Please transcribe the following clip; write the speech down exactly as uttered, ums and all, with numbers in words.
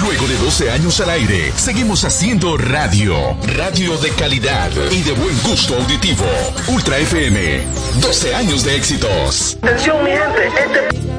Luego de doce años al aire, seguimos haciendo radio. Radio de calidad y de buen gusto auditivo. Ultra F M. doce años de éxitos. Atención, mi gente. Este...